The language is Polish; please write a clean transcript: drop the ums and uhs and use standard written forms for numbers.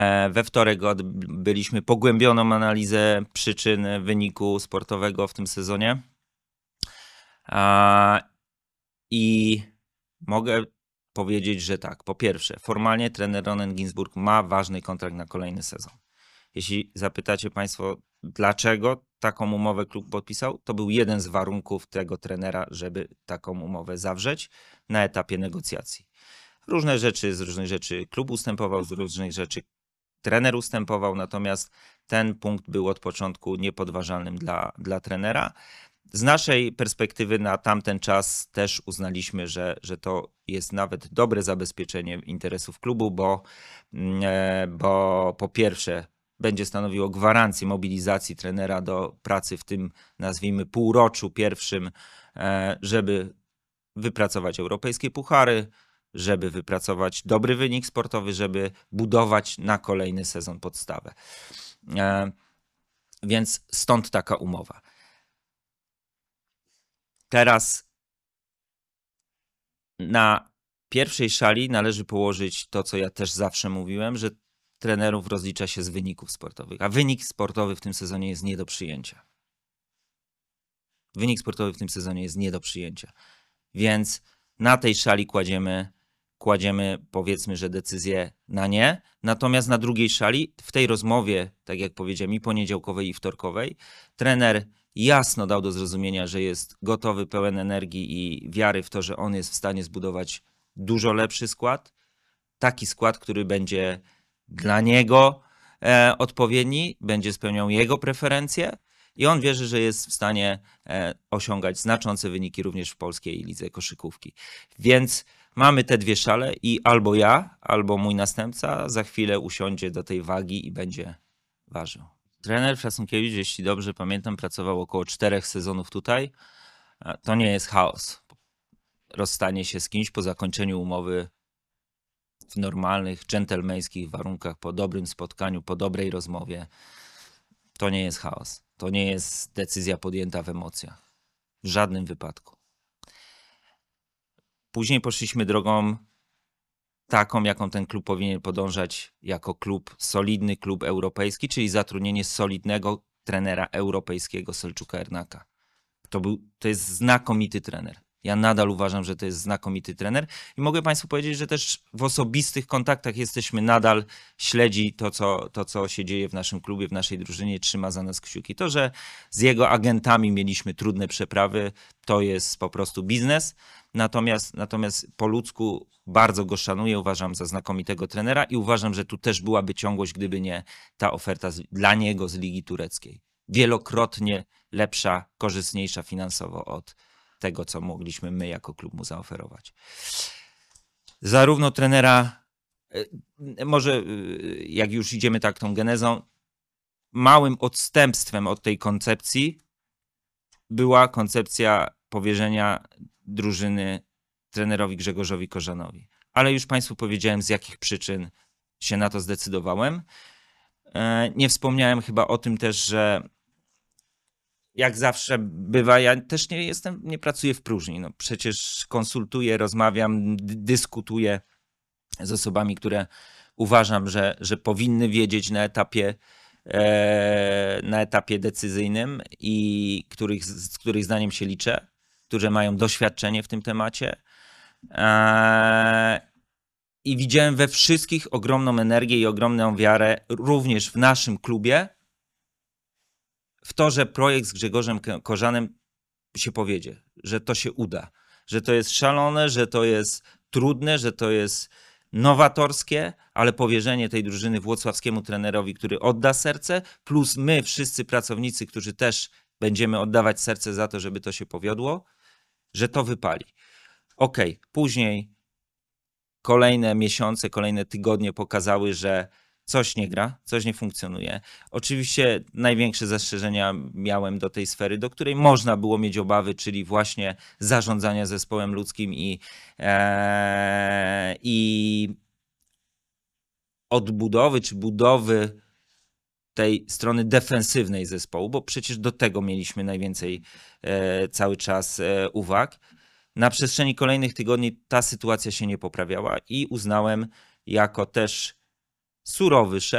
We wtorek odbyliśmy pogłębioną analizę przyczyn wyniku sportowego w tym sezonie. I mogę powiedzieć, że tak. Po pierwsze, formalnie trener Ronen Ginsburg ma ważny kontrakt na kolejny sezon. Jeśli zapytacie Państwo, dlaczego taką umowę klub podpisał, to był jeden z warunków tego trenera, żeby taką umowę zawrzeć na etapie negocjacji. Z różnych rzeczy klub ustępował, z różnych rzeczy trener ustępował, natomiast ten punkt był od początku niepodważalnym dla trenera. Z naszej perspektywy na tamten czas też uznaliśmy, że to jest nawet dobre zabezpieczenie interesów klubu, bo po pierwsze będzie stanowiło gwarancję mobilizacji trenera do pracy w tym, nazwijmy, półroczu pierwszym, żeby wypracować europejskie puchary, żeby wypracować dobry wynik sportowy, żeby budować na kolejny sezon podstawę. Więc stąd taka umowa. Teraz na pierwszej szali należy położyć to, co ja też zawsze mówiłem, że trenerów rozlicza się z wyników sportowych, a wynik sportowy w tym sezonie jest nie do przyjęcia. Wynik sportowy w tym sezonie jest nie do przyjęcia. Więc na tej szali kładziemy, powiedzmy, że decyzję na nie. Natomiast na drugiej szali, w tej rozmowie, tak jak powiedziałem, i poniedziałkowej, i wtorkowej, trener jasno dał do zrozumienia, że jest gotowy, pełen energii i wiary w to, że on jest w stanie zbudować dużo lepszy skład. Taki skład, który będzie dla niego odpowiedni, będzie spełniał jego preferencje i on wierzy, że jest w stanie osiągać znaczące wyniki również w polskiej lidze koszykówki. Więc mamy te dwie szale i albo ja, albo mój następca za chwilę usiądzie do tej wagi i będzie ważył. Trener Frasunkiewicz, jeśli dobrze pamiętam, pracował około 4 sezonów tutaj. To nie jest chaos. Rozstanie się z kimś po zakończeniu umowy w normalnych, dżentelmeńskich warunkach, po dobrym spotkaniu, po dobrej rozmowie. To nie jest chaos. To nie jest decyzja podjęta w emocjach. W żadnym wypadku. Później poszliśmy drogą taką, jaką ten klub powinien podążać jako klub, solidny klub europejski, czyli zatrudnienie solidnego trenera europejskiego Selçuka Ernaka. To jest znakomity trener. Ja nadal uważam, że to jest znakomity trener i mogę Państwu powiedzieć, że też w osobistych kontaktach jesteśmy nadal, śledzi to, co się dzieje w naszym klubie, w naszej drużynie, trzyma za nas kciuki. To, że z jego agentami mieliśmy trudne przeprawy, to jest po prostu biznes. Natomiast po ludzku bardzo go szanuję, uważam za znakomitego trenera i uważam, że tu też byłaby ciągłość, gdyby nie ta oferta dla niego z Ligi Tureckiej. Wielokrotnie lepsza, korzystniejsza finansowo od tego, co mogliśmy my jako klub mu zaoferować. Zarówno trenera, może jak już idziemy tak tą genezą, małym odstępstwem od tej koncepcji była koncepcja powierzenia drużyny trenerowi Grzegorzowi Korzanowi. Ale już Państwu powiedziałem, z jakich przyczyn się na to zdecydowałem. Nie wspomniałem chyba o tym też, że jak zawsze bywa, ja też nie pracuję w próżni. No przecież konsultuję, rozmawiam, dyskutuję z osobami, które uważam, że powinny wiedzieć na etapie decyzyjnym i których zdaniem się liczę, którzy mają doświadczenie w tym temacie. I widziałem we wszystkich ogromną energię i ogromną wiarę, również w naszym klubie, w to, że projekt z Grzegorzem Korzanem się powiedzie, że to się uda, że to jest szalone, że to jest trudne, że to jest nowatorskie, ale powierzenie tej drużyny włocławskiemu trenerowi, który odda serce, plus my wszyscy pracownicy, którzy też będziemy oddawać serce za to, żeby to się powiodło, że to wypali. Okej, później kolejne miesiące, kolejne tygodnie pokazały, że coś nie gra, coś nie funkcjonuje. Oczywiście największe zastrzeżenia miałem do tej sfery, do której można było mieć obawy, czyli właśnie zarządzania zespołem ludzkim i odbudowy czy budowy tej strony defensywnej zespołu, bo przecież do tego mieliśmy najwięcej cały czas uwag. Na przestrzeni kolejnych tygodni ta sytuacja się nie poprawiała i uznałem jako też surowy szef,